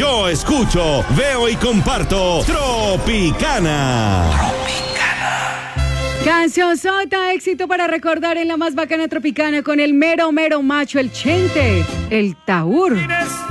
Yo escucho, veo y comparto Tropicana. Canción sota, éxito para recordar en la más bacana Tropicana con el mero macho, el Chente, el Taur.